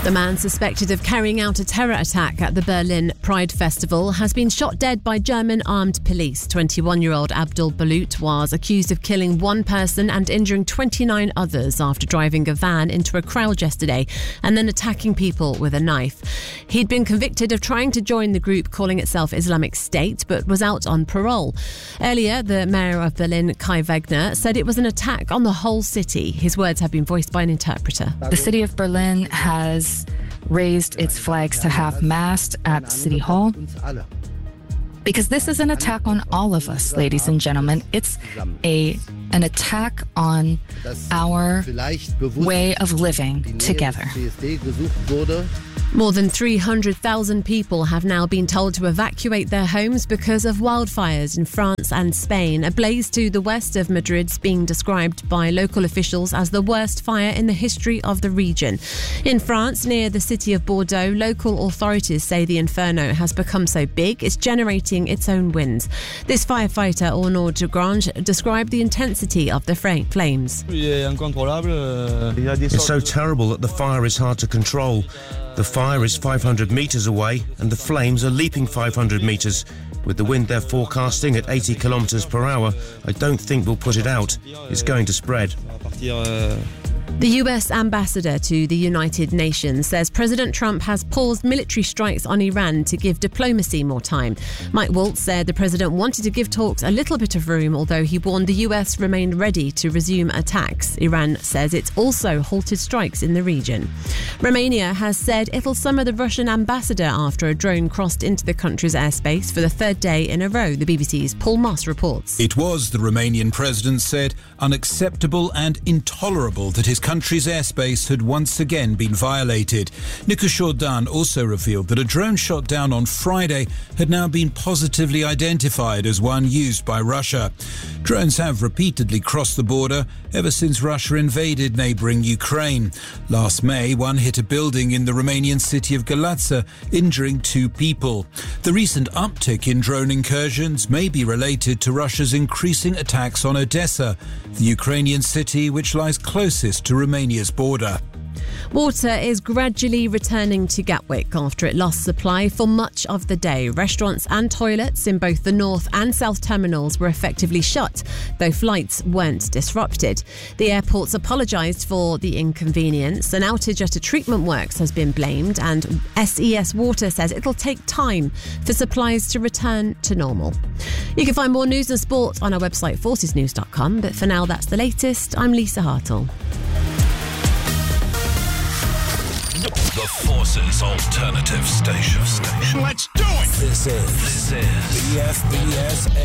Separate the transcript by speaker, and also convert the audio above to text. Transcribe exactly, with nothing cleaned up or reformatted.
Speaker 1: The man suspected of carrying out a terror attack at the Berlin Pride Festival has been shot dead by German armed police. twenty-one-year-old Abdul Balut was accused of killing one person and injuring twenty-nine others after driving a van into a crowd yesterday and then attacking people with a knife. He'd been convicted of trying to join the group calling itself Islamic State, but was out on parole. Earlier, the mayor of Berlin, Kai Wegner, said it was an attack on the whole city. His words have been voiced by an interpreter.
Speaker 2: The city of Berlin has raised its flags to half-mast at City Hall because this is an attack on all of us, ladies and gentlemen. It's a an attack on our way of living together.
Speaker 1: More than three hundred thousand people have now been told to evacuate their homes because of wildfires in France and Spain. A blaze to the west of Madrid's being described by local officials as the worst fire in the history of the region. In France, near the city of Bordeaux, local authorities say the inferno has become so big it's generating its own winds. This firefighter, Arnaud de Grange, described the intensity of the flames.
Speaker 3: It's so terrible that the fire is hard to control. The fire is five hundred metres away and the flames are leaping five hundred metres. With the wind they're forecasting at eighty kilometres per hour, I don't think we'll put it out. It's going to spread.
Speaker 1: The U S ambassador to the United Nations says President Trump has paused military strikes on Iran to give diplomacy more time. Mike Waltz said the president wanted to give talks a little bit of room, although he warned the U S remained ready to resume attacks. Iran says it's also halted strikes in the region. Romania has said it'll summon the Russian ambassador after a drone crossed into the country's airspace for the third day in a row, the B B C's Paul Moss reports.
Speaker 4: It was, the Romanian president said, unacceptable and intolerable that his country's airspace had once again been violated. Nicu Șordan also revealed that a drone shot down on Friday had now been positively identified as one used by Russia. Drones have repeatedly crossed the border ever since Russia invaded neighbouring Ukraine. Last May, one hit a building in the Romanian city of Galați, injuring two people. The recent uptick in drone incursions may be related to Russia's increasing attacks on Odessa, the Ukrainian city which lies closest to Romania's border.
Speaker 1: Water is gradually returning to Gatwick after it lost supply for much of the day. Restaurants and toilets in both the north and south terminals were effectively shut, though flights weren't disrupted. The airports apologised for the inconvenience. An outage at a treatment works has been blamed, and S E S Water says it'll take time for supplies to return to normal. You can find more news and sport on our website forces news dot com, but for now that's the latest. I'm Lisa Hartle.
Speaker 5: The Forces Alternative Station. Let's do it!
Speaker 6: This is,
Speaker 5: this is
Speaker 6: B F B S